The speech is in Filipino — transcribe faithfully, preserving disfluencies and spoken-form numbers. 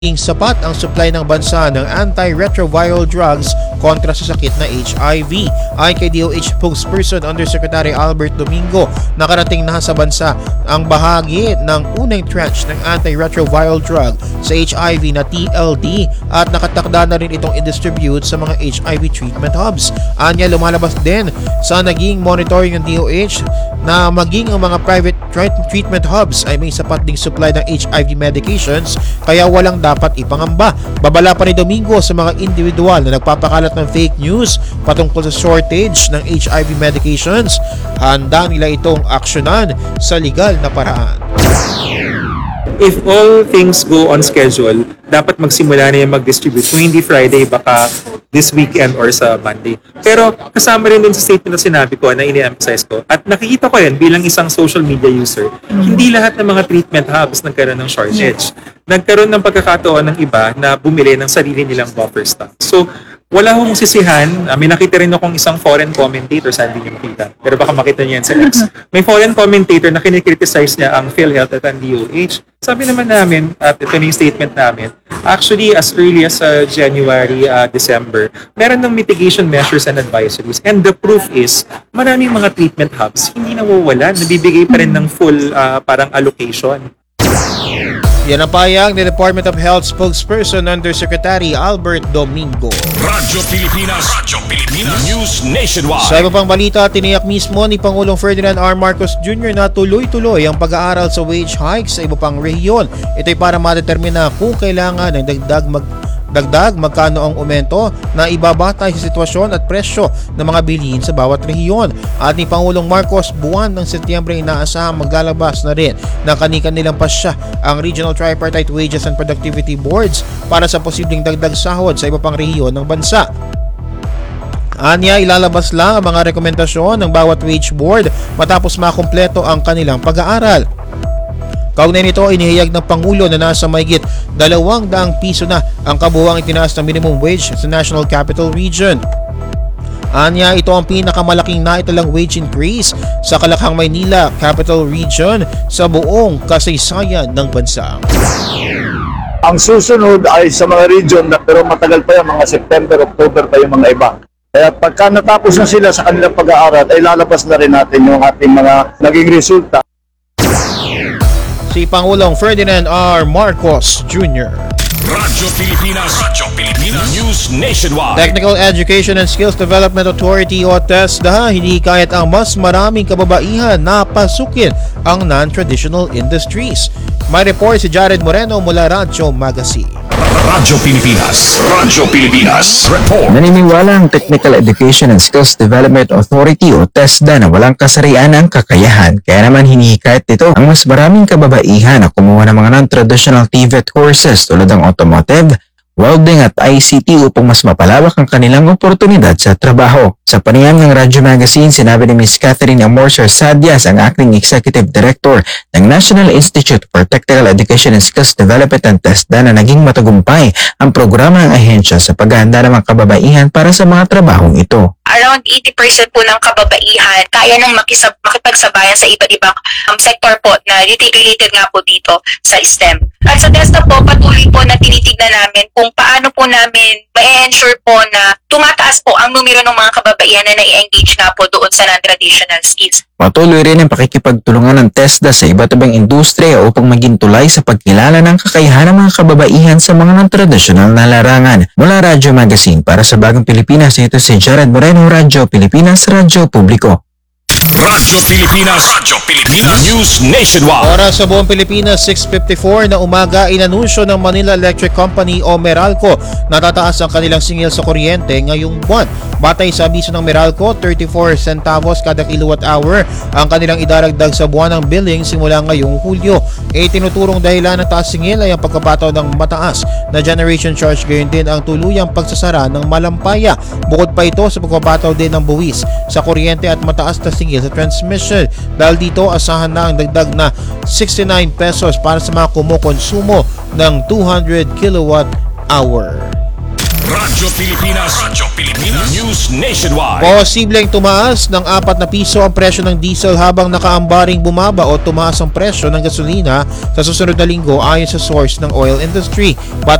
maging sapat ang supply ng bansa ng antiretroviral drugs kontra sa sakit na H I V. Ayon kay D O H spokesperson Undersecretary Albert Domingo, nakarating na sa bansa ang bahagi ng unang tranche ng antiretroviral drug sa H I V na T L D at nakatakda na rin itong i-distribute sa mga H I V treatment hubs. Anya, lumalabas din sa naging monitoring ng D O H na maging ang mga private treatment hubs ay may sapat ding supply ng H I V medications kaya walang dapat ipangamba. Babala pa ni Domingo sa mga individual na nagpapakalat ng fake news patungkol sa shortage ng H I V medications. Handa nila itong aksyonan sa legal na paraan. If all things go on schedule, dapat magsimula na yung mag-distribute. Kung hindi Friday, baka this weekend or sa Monday. Pero kasama rin dun sa statement na sinabi ko na ini-emphasize ko at nakikita ko yan bilang isang social media user, hindi lahat ng mga treatment hubs nagkaroon ng shortage. Nagkaroon ng pagkakataon ng iba na bumili ng sarili nilang buffer stock. So, wala akong sisihan. Uh, may nakita rin akong isang foreign commentator, saan din yung makita. Pero baka makita niyo yan sa X. May foreign commentator na kinikriticize niya ang PhilHealth at ang D O H. Sabi naman namin, at ito na yung statement namin, actually as early as uh, January, uh, December, meron ng mitigation measures and advisories. And the proof is, maraming mga treatment hubs, hindi nawawala, nabibigay pa rin ng full uh, parang allocation. Yan ang payag ni Department of Health spokesperson Undersecretary Albert Domingo. Radyo Pilipinas, Radyo Pilipinas, News Nationwide. Sa iba pang balita, tiniyak mismo ni Pangulong Ferdinand R. Marcos Junior na tuloy-tuloy ang pag-aaral sa wage hikes sa iba pang rehiyon. Ito'y para madetermina kung kailangan ng dagdag mag Dagdag magkano ang aumento na ibabatay sa sitwasyon at presyo ng mga bilihin sa bawat rehiyon. At ni Pangulong Marcos, buwan ng Setyembre inaasahang maglalabas na rin ng kani-kanilang pasya ang Regional Tripartite Wages and Productivity Boards para sa posibleng dagdag sahod sa iba pang rehiyon ng bansa. Anya, ilalabas lang ang mga rekomendasyon ng bawat wage board matapos makumpleto ang kanilang pag-aaral. Kaugnay nito, inihayag ng Pangulo na nasa mahigit dalawang daang piso na ang kabuuang itinaas ng minimum wage sa National Capital Region. Anya, ito ang pinakamalaking naitalang wage increase sa Kalakhang Maynila Capital Region sa buong kasaysayan ng bansa. Ang susunod ay sa mga region na pero matagal pa yan, mga September, October pa yung mga iba. Kaya pagka natapos na sila sa kanilang pag-aaral, ay lalabas na rin natin yung ating mga naging resulta. Si Pangulong Ferdinand R. Marcos Junior Radyo Pilipinas, Radyo Pilipinas, News Nationwide. Technical Education and Skills Development Authority o TESDA hinikayat ang mas maraming kababaihan na pasukin ang non-traditional industries. May report si Jared Moreno mula Radyo Magazine. Radyo Pilipinas, Radyo Pilipinas, report. Naniniwala ang Technical Education and Skills Development Authority o TESDA na walang kasarian ang kakayahan. Kaya naman hinihikayat nito ang mas maraming kababaihan na kumuha ng mga non-traditional T V E T courses tulad ng automotive, welding at I C T upang mas mapalawak ang kanilang oportunidad sa trabaho. Sa panayam ng Radyo Magazine, sinabi ni Miz Catherine Amorcio Sadias, ang acting Executive Director ng National Institute for Technical Education and Skills Development and TESDA na naging matagumpay ang programa ng ahensya sa paghahanda ng mga kababaihan para sa mga trabahong ito. Around eighty percent po ng kababaihan kaya nang makisab makipagsabayan sa iba't ibang um, sector po na related nga po dito sa STEM. At sa TESDA po, patuloy po na tinitignan namin kung paano po namin ma-ensure po na tumataas po ang numero ng mga kababaihan na nai-engage nga po doon sa non-traditional skills. Patuloy rin ang pakikipagtulungan ng TESDA sa iba't ibang industriya upang maging tulay sa pagkilala ng kakayahan ng mga kababaihan sa mga non-traditional na larangan. Mula Radyo Magazine, para sa Bagong Pilipinas, ito si Jared Moreno, Radyo Pilipinas, Radyo Publiko. Radyo Pilipinas, Radyo Pilipinas, News Nationwide. Oras sa buong Pilipinas, six fifty-four na umaga, inanunsyo ng Manila Electric Company o Meralco na tataas ang kanilang singil sa kuryente ngayong buwan. Batay sa abiso ng Meralco, thirty-four centavos kada kilowatt hour ang kanilang idaragdag sa buwan ng billing simula ngayong Hulyo. E tinuturong dahilan ng taas singil ay ang pagkabataw ng mataas na generation charge, gayon din ang tuluyang pagsasara ng malampaya. Bukod pa ito sa pagkabataw din ng buwis sa kuryente at mataas na singil sa transmission. Dahil dito, asahan na ang dagdag na sixty-nine pesos para sa mga kumukonsumo ng two hundred kilowatt hour. Radyo Pilipinas. Radyo Pilipinas. News Nationwide. Posibleng tumaas ng apat na piso ang presyo ng diesel habang nakaambaring bumaba o tumaas ang presyo ng gasolina sa susunod na linggo ayon sa source ng oil industry.